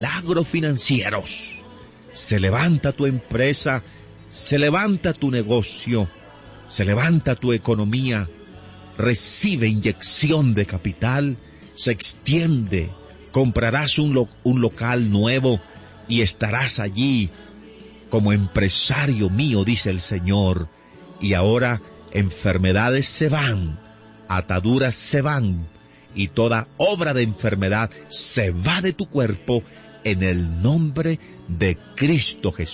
milagros financieros. Se levanta tu empresa, se levanta tu negocio, se levanta tu economía, recibe inyección de capital, se extiende, comprarás un local nuevo y estarás allí como empresario mío, dice el Señor. Y ahora enfermedades se van, ataduras se van, y toda obra de enfermedad se va de tu cuerpo en el nombre de Cristo Jesús.